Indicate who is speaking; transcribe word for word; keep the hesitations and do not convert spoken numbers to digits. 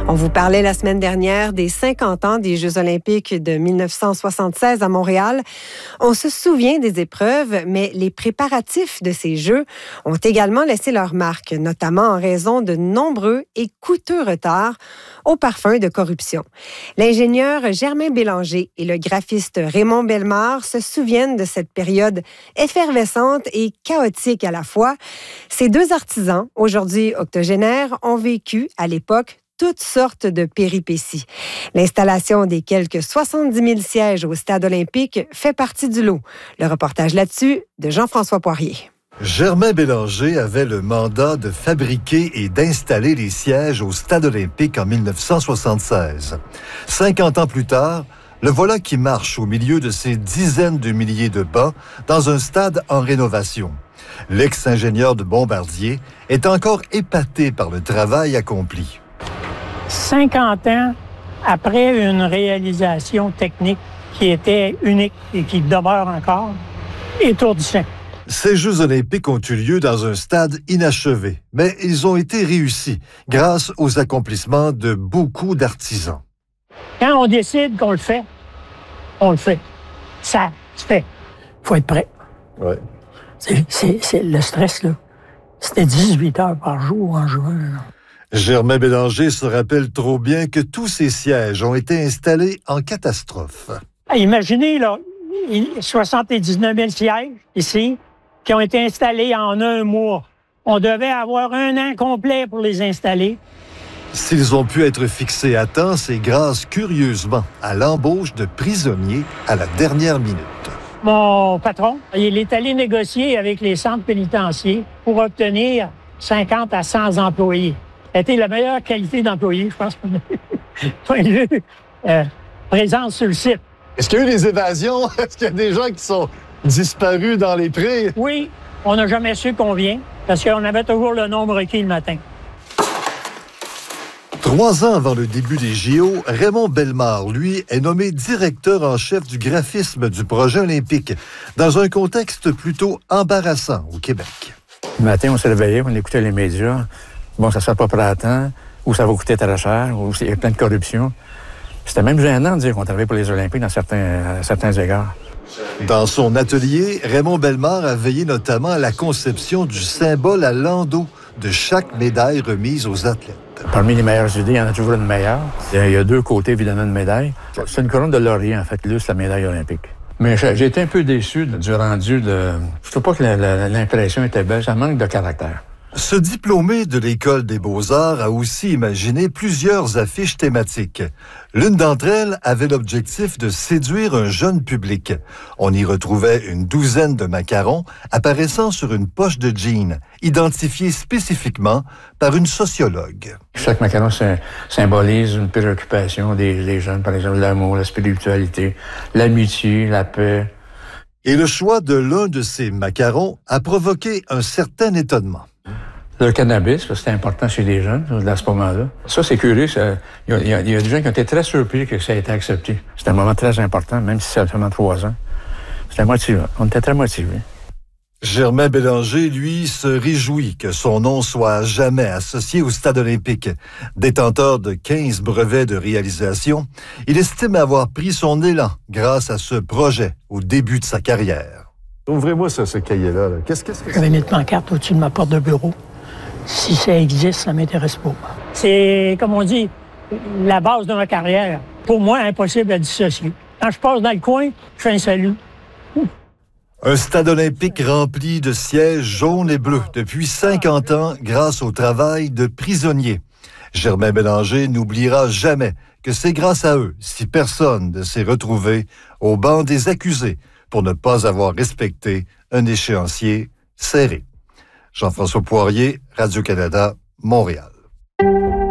Speaker 1: On vous parlait la semaine dernière des cinquante ans des Jeux olympiques de mille neuf cent soixante-seize à Montréal. On se souvient des épreuves, mais les préparatifs de ces Jeux ont également laissé leur marque, notamment en raison de nombreux et coûteux retards au parfum de corruption. L'ingénieur Germain Bélanger et le graphiste Raymond Bellemare se souviennent de cette période effervescente et chaotique à la fois. Ces deux artisans, aujourd'hui octogénaires, ont vécu à l'époque toutes sortes de péripéties. L'installation des quelques soixante-dix mille sièges au Stade olympique fait partie du lot. Le reportage là-dessus de Jean-François Poirier.
Speaker 2: Germain Bélanger avait le mandat de fabriquer et d'installer les sièges au Stade olympique en mille neuf cent soixante-seize. cinquante ans plus tard, le voilà qui marche au milieu de ces dizaines de milliers de bancs dans un stade en rénovation. L'ex-ingénieur de Bombardier est encore épaté par le travail accompli.
Speaker 3: cinquante ans après une réalisation technique qui était unique et qui demeure encore étourdissante.
Speaker 2: Ces Jeux olympiques ont eu lieu dans un stade inachevé, mais ils ont été réussis grâce aux accomplissements de beaucoup d'artisans.
Speaker 3: Quand on décide qu'on le fait, on le fait. Ça se fait. Il faut être prêt.
Speaker 2: Ouais.
Speaker 3: C'est, c'est, c'est le stress, là. C'était dix-huit heures par jour en juin. Là.
Speaker 2: Germain Bélanger se rappelle trop bien que tous ces sièges ont été installés en catastrophe.
Speaker 3: Imaginez, là, soixante-dix-neuf mille sièges ici qui ont été installés en un mois. On devait avoir un an complet pour les installer.
Speaker 2: S'ils ont pu être fixés à temps, c'est grâce, curieusement, à l'embauche de prisonniers à la dernière minute.
Speaker 3: Mon patron, il est allé négocier avec les centres pénitentiaires pour obtenir cinquante à cent employés. C'était la meilleure qualité d'employés, je pense. Point de vue, euh, présence sur le site.
Speaker 2: Est-ce qu'il y a eu des évasions? Est-ce qu'il y a des gens qui sont disparus dans les prés?
Speaker 3: Oui, on n'a jamais su combien, parce qu'on avait toujours le nombre requis le matin.
Speaker 2: Trois ans avant le début des J O, Raymond Bellemare, lui, est nommé directeur en chef du graphisme du projet olympique, dans un contexte plutôt embarrassant au Québec.
Speaker 4: Le matin, on se réveillait, on écoutait les médias. Bon, ça ne sera pas prêt à temps, ou ça va coûter très cher, ou il y a plein de corruption. C'était même gênant de dire qu'on travaillait pour les Olympiques dans certains, à certains égards.
Speaker 2: Dans son atelier, Raymond Bellemare a veillé notamment à la conception du symbole à l'endos de chaque médaille remise aux athlètes.
Speaker 4: Parmi les meilleures idées, il y en a toujours une meilleure. Il y a deux côtés, évidemment, de médaille. C'est une couronne de laurier, en fait, qui illustre la médaille olympique. Mais j'ai été un peu déçu du rendu de... Je trouve pas que la, la, l'impression était belle, ça manque de caractère.
Speaker 2: Ce diplômé de l'École des beaux-arts a aussi imaginé plusieurs affiches thématiques. L'une d'entre elles avait l'objectif de séduire un jeune public. On y retrouvait une douzaine de macarons apparaissant sur une poche de jean, identifiée spécifiquement par une sociologue.
Speaker 4: Chaque macaron symbolise une préoccupation des, des jeunes, par exemple l'amour, la spiritualité, l'amitié, la paix.
Speaker 2: Et le choix de l'un de ces macarons a provoqué un certain étonnement.
Speaker 4: Le cannabis, c'était important chez les jeunes, à ce moment-là. Ça, c'est curieux. Il y, y, y a des gens qui ont été très surpris que ça ait été accepté. C'était un moment très important, même si ça fait seulement trois ans. C'était motivant. On était très motivés.
Speaker 2: Germain Bélanger, lui, se réjouit que son nom soit à jamais associé au Stade olympique. Détenteur de quinze brevets de réalisation, il estime avoir pris son élan grâce à ce projet au début de sa carrière. Ouvrez-moi ça, ce cahier-là. Là. Qu'est-ce, qu'est-ce que
Speaker 3: J'avais mis une pancarte au-dessus de ma porte de bureau. Si ça existe, ça m'intéresse pas. C'est, comme on dit, la base de ma carrière. Pour moi, impossible à dissocier. Quand je passe dans le coin, je fais un salut.
Speaker 2: Un stade olympique rempli de sièges jaunes et bleus depuis cinquante ans grâce au travail de prisonniers. Germain Bélanger n'oubliera jamais que c'est grâce à eux si personne ne s'est retrouvé au banc des accusés pour ne pas avoir respecté un échéancier serré. Jean-François Poirier, Radio-Canada, Montréal.